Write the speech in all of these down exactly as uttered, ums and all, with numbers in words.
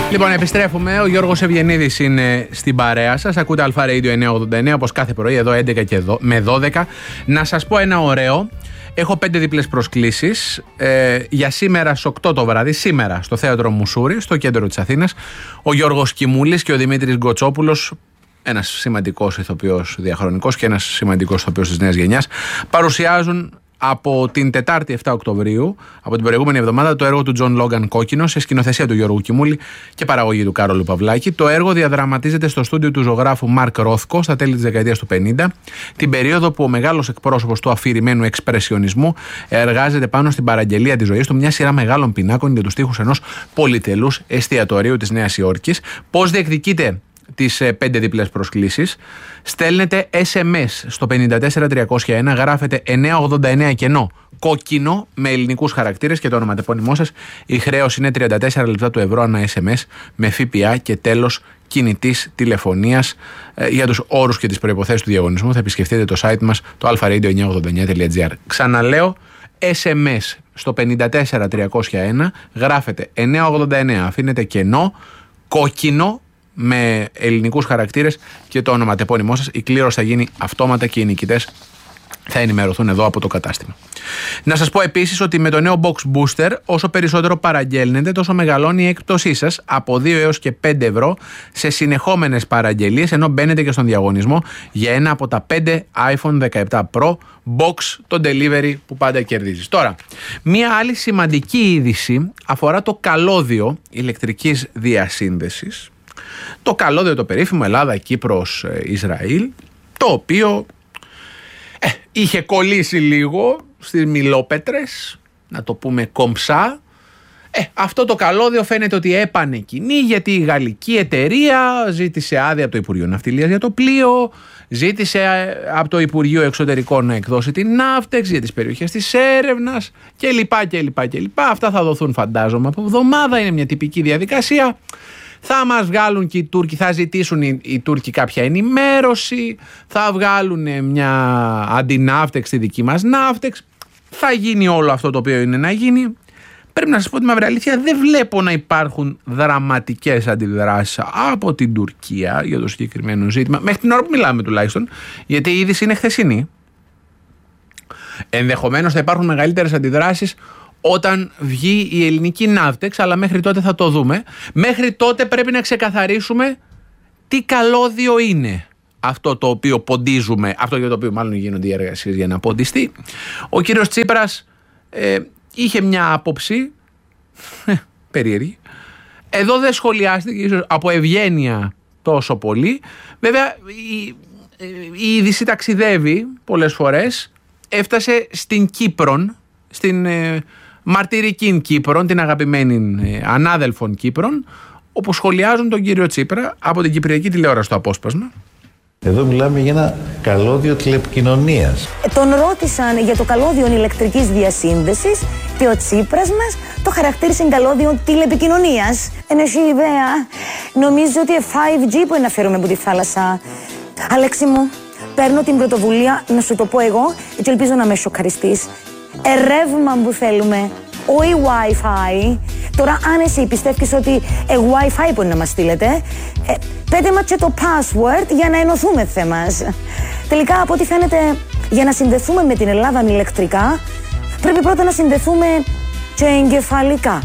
Λοιπόν, επιστρέφουμε. Ο Γιώργος Ευγενίδης είναι στην παρέα σας. Ακούτε Αλφα Radio εννιακόσια ογδόντα εννέα, όπως κάθε πρωί, εδώ έντεκα και με δώδεκα. Να σας πω ένα ωραίο. Έχω πέντε διπλές προσκλήσεις ε, για σήμερα στις οκτώ το βράδυ, σήμερα στο Θέατρο Μουσούρη, στο κέντρο της Αθήνας. Ο Γιώργος Κιμούλης και ο Δημήτρης Γκοτσόπουλος, ένας σημαντικός ηθοποιός διαχρονικός και ένας σημαντικός ηθοποιός της νέας γενιάς, παρουσιάζουν από την Τετάρτη επτά Οκτωβρίου, από την προηγούμενη εβδομάδα, το έργο του Τζον Λόγκαν Κόκκινο, σε σκηνοθεσία του Γιώργου Κιμούλη και παραγωγή του Κάρολου Παυλάκη. Το έργο διαδραματίζεται στο στούντιο του ζωγράφου Μαρκ Ρόθκο στα τέλη της δεκαετίας του πενήντα, την περίοδο που ο μεγάλος εκπρόσωπος του αφηρημένου εξπρεσιονισμού εργάζεται πάνω στην παραγγελία της ζωής του, μια σειρά μεγάλων πινάκων για τους τοίχους ενός πολυτελούς εστιατορίου της Νέας Υόρκης. Πώς διεκδικείται τις πέντε διπλές προσκλήσεις? Στέλνετε ες εμ ες στο πέντε τέσσερα τριακόσια ένα, γράφετε εννιακόσια ογδόντα εννέα κενό κόκκινο με ελληνικούς χαρακτήρες και το ονοματεπώνυμό σας. Η χρέωση είναι τριάντα τέσσερα λεπτά του ευρώ ανά ες εμ ες με ΦΠΑ και τέλος κινητής τηλεφωνίας. Ε, για τους όρους και τις προϋποθέσεις του διαγωνισμού θα επισκεφτείτε το site μας, το αλφα radio εννιακόσια ογδόντα εννέα τελεία τζι άρ. Ξαναλέω, ες εμ ες στο πέντε τέσσερα τριακόσια ένα, γράφετε εννιακόσια ογδόντα εννέα, αφήνετε κενό κόκκινο με ελληνικούς χαρακτήρες και το ονοματεπώνυμό σας. Η κλήρωση θα γίνει αυτόματα και οι νικητές θα ενημερωθούν εδώ από το κατάστημα. Να σας πω επίσης ότι με το νέο Box Booster, όσο περισσότερο παραγγέλνετε, τόσο μεγαλώνει η έκπτωσή σας από δύο έως και πέντε ευρώ σε συνεχόμενες παραγγελίες, ενώ μπαίνετε και στον διαγωνισμό για ένα από τα πέντε iPhone δεκαεπτά Pro Box, το delivery που πάντα κερδίζεις. Τώρα, μία άλλη σημαντική είδηση αφορά το καλώδιο ηλεκτρικής διασύνδεσης. Το καλώδιο το περίφημο Ελλάδα-Κύπρος-Ισραήλ, το οποίο ε, είχε κολλήσει λίγο στις μιλόπετρες, να το πούμε κομψά. Ε, αυτό το καλώδιο φαίνεται ότι έπανεκκινεί, γιατί η γαλλική εταιρεία ζήτησε άδεια από το Υπουργείο Ναυτιλίας για το πλοίο, ζήτησε από το Υπουργείο Εξωτερικών να εκδώσει την Ναύτεξ για τις περιοχές της έρευνας κλπ. κλπ, κλπ. Αυτά θα δοθούν, φαντάζομαι, από εβδομάδα. Είναι μια τυπική διαδικασία. Θα μας βγάλουν και οι Τούρκοι, θα ζητήσουν οι, οι Τούρκοι κάποια ενημέρωση, θα βγάλουν μια αντιναύτεξ στη δική μας ναύτεξ. Θα γίνει όλο αυτό το οποίο είναι να γίνει. Πρέπει να σας πω τη μαύρη αλήθεια, δεν βλέπω να υπάρχουν δραματικές αντιδράσεις από την Τουρκία για το συγκεκριμένο ζήτημα. Μέχρι την ώρα που μιλάμε τουλάχιστον, γιατί η είδηση είναι χθεσινή. Ενδεχομένως θα υπάρχουν μεγαλύτερες αντιδράσεις όταν βγει η ελληνική ναύτεξ, αλλά μέχρι τότε θα το δούμε. Μέχρι τότε πρέπει να ξεκαθαρίσουμε τι καλώδιο είναι αυτό το οποίο ποντίζουμε, αυτό για το οποίο μάλλον γίνονται οι εργασίες για να ποντιστεί. Ο κύριος Τσίπρας ε, είχε μια άποψη περίεργη. Εδώ δεν σχολιάστηκε ίσως από ευγένεια τόσο πολύ. Βέβαια η, η είδηση ταξιδεύει πολλές φορές. Έφτασε στην Κύπρον, στην ε, μαρτυρική Κύπρον, την αγαπημένη ε, ανάδελφων Κύπρον, όπου σχολιάζουν τον κύριο Τσίπρα από την Κυπριακή τηλεόραση στο απόσπασμα. Εδώ μιλάμε για ένα καλώδιο τηλεπικοινωνίας. Τον ρώτησαν για το καλώδιο ηλεκτρικής διασύνδεσης και ο Τσίπρας μας το χαρακτήρισε καλώδιο τηλεπικοινωνίας. Εν έχει ιδέα, νομίζω ότι φάιβ τζι που να φέρουμε από τη θάλασσα. Αλέξη μου, παίρνω την πρωτοβουλία να σου το πω εγώ και ελπίζω να με σοκαριστείς. Ερεύμα που θέλουμε, όχι Wi-Fi. Τώρα αν εσύ πιστεύεις ότι ε, Wi-Fi μπορεί να μας στείλετε, ε, πέτε μας και το password για να ενωθούμε θέμας. Τελικά από ό,τι φαίνεται, για να συνδεθούμε με την Ελλάδα ηλεκτρικά, πρέπει πρώτα να συνδεθούμε και εγκεφαλικά.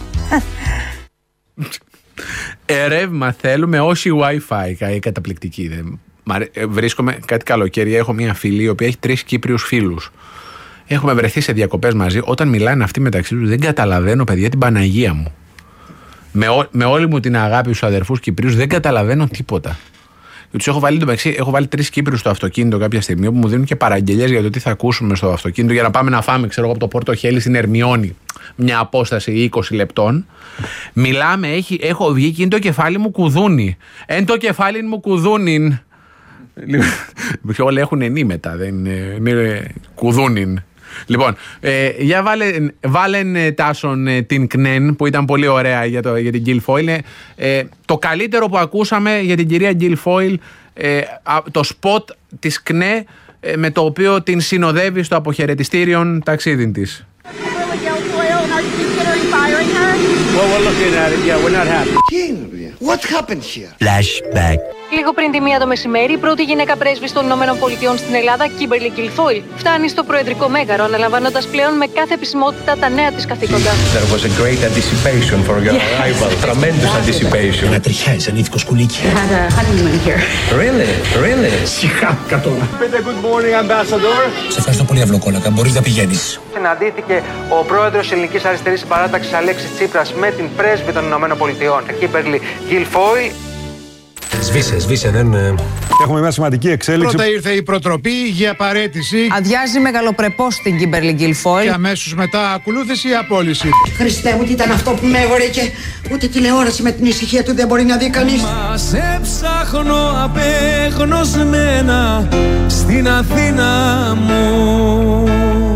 Ερεύμα θέλουμε, όχι Wi-Fi. Καταπληκτική. Βρίσκομαι κάτι καλοκαίρι, έχω μια φίλη η οποία έχει τρεις Κύπριους φίλους. Έχουμε βρεθεί σε διακοπές μαζί. Όταν μιλάνε αυτοί μεταξύ τους, δεν καταλαβαίνω, παιδιά, την Παναγία μου. Με, ό, με όλη μου την αγάπη στους αδερφούς Κυπρίους, δεν καταλαβαίνω τίποτα. Και τους έχω βάλει το μεταξύ, έχω βάλει τρεις Κύπριους στο αυτοκίνητο κάποια στιγμή, που μου δίνουν και παραγγελίες για το τι θα ακούσουμε στο αυτοκίνητο, για να πάμε να φάμε, ξέρω εγώ, από το Πορτοχέλι στην Ερμιόνη, μια απόσταση είκοσι λεπτών. Μιλάμε, έχει, έχω βγει και είναι το κεφάλι μου κουδούνι. Εν το κεφάλι μου κουδούνιν. Όλοι έχουν ενή μετά, δεν είναι κουδούνιν. Λοιπόν, ε, για βάλε, βάλεν Τάσον ε, την Κνέν που ήταν πολύ ωραία για, το, για την Γκίλφοιλ. Ε, το καλύτερο που ακούσαμε για την κυρία Γκίλφοιλ, ε, το σποτ της ΚΝΕ ε, με το οποίο την συνοδεύει στο αποχαιρετιστήριον ταξίδι της. Well, we're looking at it. Yeah, we're not happy. What happened here? Flashback. Λίγο πριν τη μία το μεσημέρι, η πρώτη γυναίκα πρέσβης των Ηνωμένων Πολιτειών στην Ελλάδα, Κίμπερλι Γκιλφόιλ, φτάνει στο προεδρικό μέγαρο, αναλαμβάνοντας πλέον με κάθε επισημότητα τα νέα της καθήκοντα. There was a great anticipation for your arrival. Tremendous anticipation. Ένα τριχιάζει, ανήθικο σκουλίκι. I had a honeymoon here. Really? Really? Συχάθηκα τώρα. Πείτε good morning, ambassador. Σε ευχαριστώ πολύ, Αυλοκόλακα. Μπορείς να πηγαίνεις. Συναντήθηκε ο πρόεδρος της Ελληνικής Αριστερής Συμπαράταξης Αλέξης Τσίπρας με την πρέσβη των Ηνωμένων Πολιτειών, Κίμπερλι Γκιλφόιλ. Σβήσε, σβήσε, δεν... Έχουμε μια σημαντική εξέλιξη. Πρώτα ήρθε η προτροπή για παραίτηση. Αδειάζει μεγαλοπρεπώς την Κίμπερλι Γκιλφόιλ. Και αμέσως μετά ακολούθησε η απόλυση. Χριστέ μου, τι ήταν αυτό που με έβορε και ούτε τηλεόραση με την ησυχία του δεν μπορεί να δει κανείς. Μα σε ψάχνω απεγνωσμένα στην Αθήνα μου.